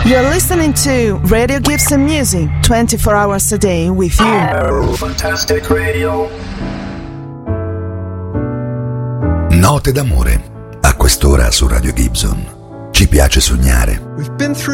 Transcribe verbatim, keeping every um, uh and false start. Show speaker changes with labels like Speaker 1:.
Speaker 1: You're listening to Radio Gibson Music, twenty-four hours a day with you.
Speaker 2: Fantastic Radio.
Speaker 3: Note d'amore. A quest'ora su Radio Gibson. Ci piace sognare.